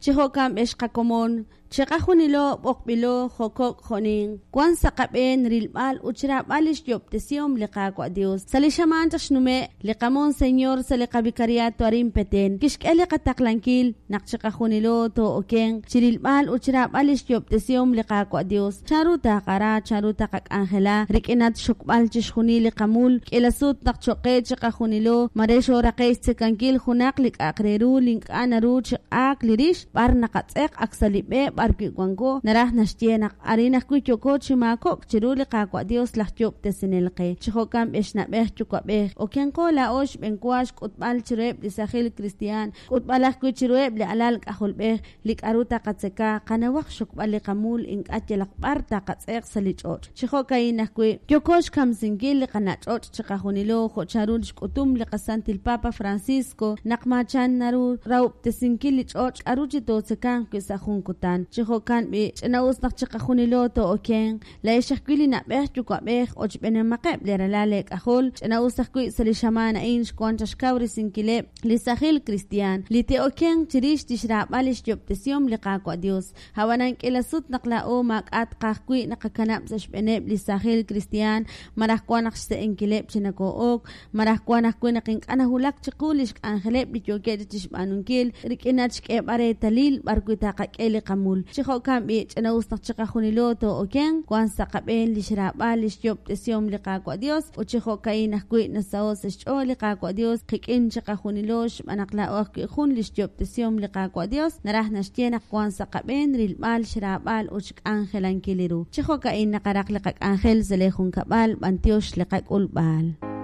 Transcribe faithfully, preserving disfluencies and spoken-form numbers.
chihokam eshqakomon Chekajunilo bokbilo jokok jonin kwan sakaben rilbal uchrabalish yoptesiom liqaqwa Dios salishaman tashnume liqamon señor salikabikariato arim peten kishkele qataqlankil naqchekajunilo to oken chirilbal uchrabalish yoptesiom liqaqwa Dios charuta qara charuta qak angela rikinat shukbal chishjuni liqamul kelasut naqchoqe chekajunilo maresho raqeis tekankil junaq liqaqreru linkanaru chaqak lirish bar naqatzek aksalibe barki guango narah nashtienak arina kuchoko chimako chiruli qaqwa Dios lajyop tesinelqe chihokam eshnabeh chukabeh okenko la osh benkwash kutbal chireb lisahil cristian kutbalaj kuchireb li alal qahulbeh likaruta qatseka qanawaq shukbal qamul inkatjelaq barta qatsek salichot chihokainah ku yokosh kamsingil qanachot chiqahunilo khocharul shkutum liqasantil papa Francisco naqmachan naru raub tesinkil lichot aruchito tsekan kisahunkutan chihokan bi chnaus naqchiqajunilo to oken la eshaqili na beh chukabeh ochbene maqeb leralale qahol chnaus taqui salishamana inch kontash kawri sinkile lisahil cristian lite oken chirish tishra balish yoptesiom liqaqwa Dios hawanan kelasut naqla o maqat qaqui naqakanab sashbene lisahil cristian maraqwanaq se enkile chinako ok maraqwanaq kunaqin anahulak chiqulish angeleb biyoke tishbanunkil rikinach ke bare talil barkuita qaqeli qamul chihokam bi chnaus naqchiqajunilo to oken kwan saqaben lishrabal yoptesiom liqaqwa Dios o chihokainah kui nasaos shol liqaqwa Dios qikin chiqajunilo shmanaqla ok khun yoptesiom liqaqwa Dios narah nashtiena kwan saqaben rilbal shrabal o chik angelan kiliru chihokain naqaraq liqaq angel zelejun kabal bantiosh liqaq ulbal